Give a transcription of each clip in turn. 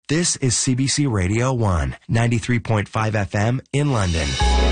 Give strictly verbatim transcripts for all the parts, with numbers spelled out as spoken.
This is C B C Radio one, ninety-three point five F M in London.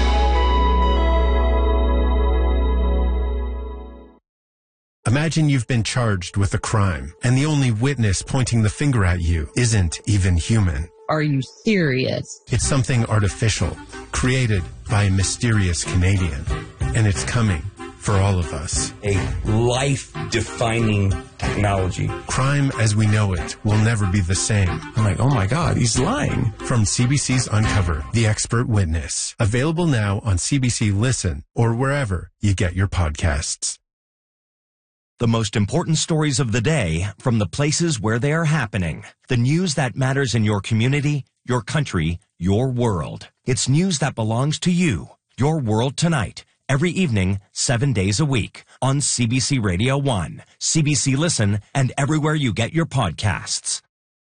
Imagine you've been charged with a crime, and the only witness pointing the finger at you isn't even human. Are you serious? It's something artificial, created by a mysterious Canadian, and it's coming for all of us. A life-defining technology. Crime as we know it will never be the same. I'm like, oh my God, he's lying. From C B C's Uncover, The Expert Witness. Available now on C B C Listen or wherever you get your podcasts. The most important stories of the day from the places where they are happening. The news that matters in your community, your country, your world. It's news that belongs to you. Your World Tonight. Every evening, seven days a week. On C B C Radio one, C B C Listen, and everywhere you get your podcasts.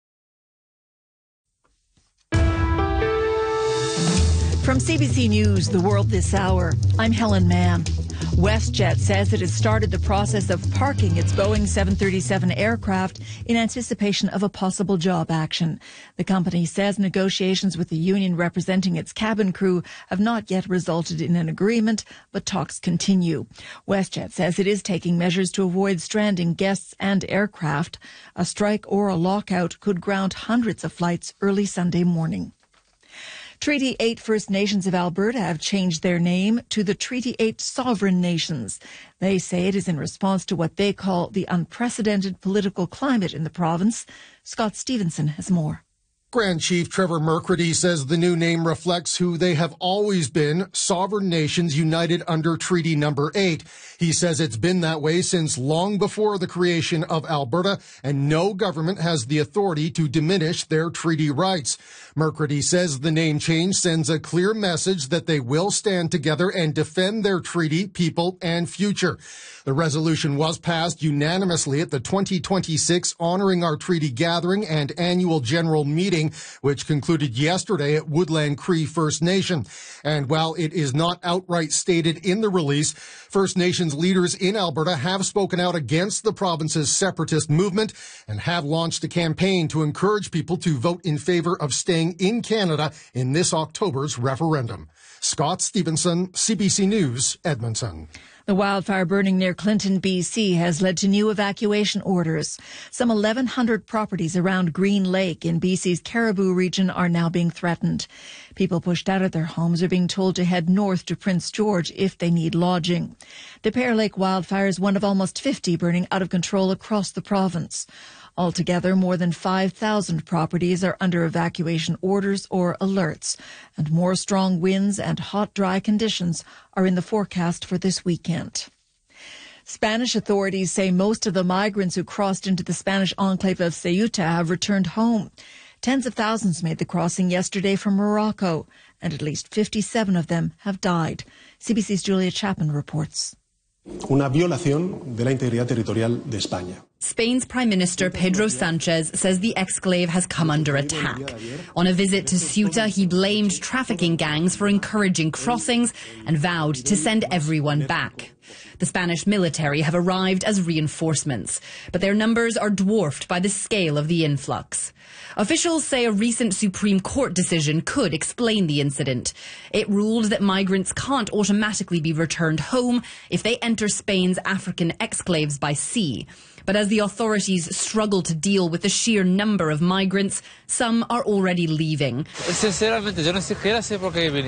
From C B C News, The World This Hour, I'm Helen Mann. WestJet says it has started the process of parking its Boeing seven thirty-seven aircraft in anticipation of a possible job action. The company says negotiations with the union representing its cabin crew have not yet resulted in an agreement, but talks continue. WestJet says it is taking measures to avoid stranding guests and aircraft. A strike or a lockout could ground hundreds of flights early Sunday morning. Treaty eight First Nations of Alberta have changed their name to the Treaty eight Sovereign Nations. They say it is in response to what they call the unprecedented political climate in the province. Scott Stevenson has more. Grand Chief Trevor Mercredi says the new name reflects who they have always been, sovereign nations united under Treaty Number eight. He says it's been that way since long before the creation of Alberta, and no government has the authority to diminish their treaty rights. Mercredi says the name change sends a clear message that they will stand together and defend their treaty, people, and future. The resolution was passed unanimously at the twenty twenty-six Honoring Our Treaty Gathering and Annual General Meeting, which concluded yesterday at Woodland Cree First Nation. And while it is not outright stated in the release, First Nations leaders in Alberta have spoken out against the province's separatist movement and have launched a campaign to encourage people to vote in favor of staying in Canada in this October's referendum. Scott Stevenson, C B C News, Edmonton. The wildfire burning near Clinton, B C has led to new evacuation orders. Some eleven hundred properties around Green Lake in B C's Caribou region are now being threatened. People pushed out of their homes are being told to head north to Prince George if they need lodging. The Pear Lake wildfire is one of almost fifty burning out of control across the province. Altogether, more than five thousand properties are under evacuation orders or alerts, and more strong winds and hot, dry conditions are in the forecast for this weekend. Spanish authorities say most of the migrants who crossed into the Spanish enclave of Ceuta have returned home. Tens of thousands made the crossing yesterday from Morocco, and at least fifty-seven of them have died. C B C's Julia Chapman reports. Una violación de la integridad territorial de España. Spain's Prime Minister Pedro Sánchez says the exclave has come under attack. On a visit to Ceuta, he blamed trafficking gangs for encouraging crossings and vowed to send everyone back. The Spanish military have arrived as reinforcements, but their numbers are dwarfed by the scale of the influx. Officials say a recent Supreme Court decision could explain the incident. It ruled that migrants can't automatically be returned home if they enter Spain's African exclaves by sea. But as the authorities struggle to deal with the sheer number of migrants, some are already leaving.